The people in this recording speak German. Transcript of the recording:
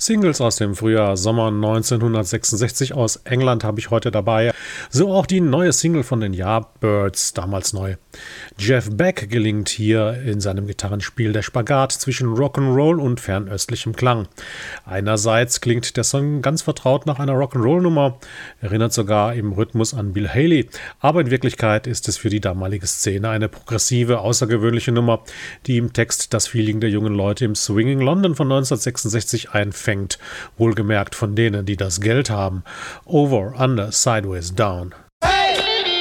Singles aus dem Frühjahr, Sommer 1966 aus England habe ich heute dabei. So auch die neue Single von den Yardbirds, damals neu. Jeff Beck gelingt hier in seinem Gitarrenspiel der Spagat zwischen Rock'n'Roll und fernöstlichem Klang. Einerseits klingt der Song ganz vertraut nach einer Rock'n'Roll-Nummer, erinnert sogar im Rhythmus an Bill Haley, aber in Wirklichkeit ist es für die damalige Szene eine progressive, außergewöhnliche Nummer, die im Text das Feeling der jungen Leute im Swinging London von 1966 einfängt. Wohlgemerkt von denen, die das Geld haben. Over, Under, Sideways, Down.